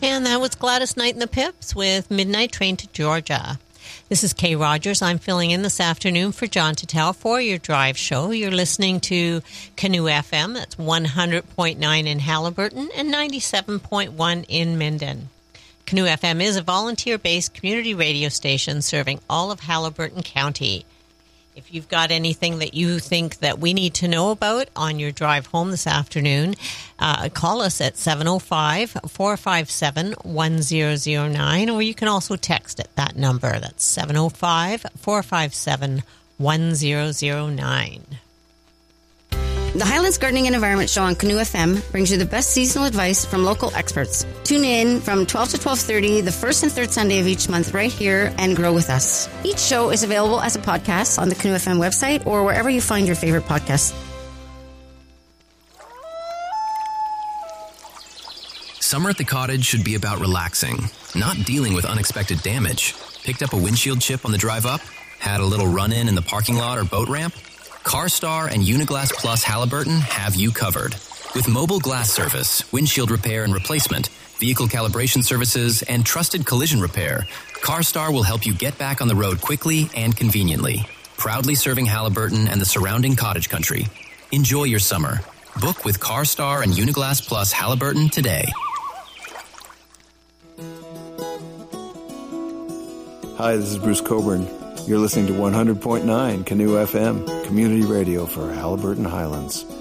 And that was Gladys Knight and the Pips with Midnight Train to Georgia. This is Kay Rogers. I'm filling in this afternoon for John Tattel for your drive show. You're listening to Canoe FM. That's 100.9 in Haliburton and 97.1 in Minden. Canoe FM is a volunteer-based community radio station serving all of Haliburton County. If you've got anything that you think that we need to know about on your drive home this afternoon, call us at 705-457-1009, or you can also text at that number. That's 705-457-1009. The Highlands Gardening and Environment Show on Canoe FM brings you the best seasonal advice from local experts. Tune in from 12 to 12:30 the first and third Sunday of each month right here and grow with us. Each show is available as a podcast on the Canoe FM website or wherever you find your favorite podcasts. Summer at the cottage should be about relaxing, not dealing with unexpected damage. Picked up a windshield chip on the drive up? Had a little run-in the parking lot or boat ramp? CarStar and Uniglass Plus Haliburton have you covered. With mobile glass service, windshield repair and replacement, vehicle calibration services, and trusted collision repair, CarStar will help you get back on the road quickly and conveniently. Proudly serving Haliburton and the surrounding cottage country. Enjoy your summer. Book with CarStar and Uniglass Plus Haliburton today. Hi, this is Bruce Coburn. You're listening to 100.9 Canoe FM, community radio for Haliburton Highlands.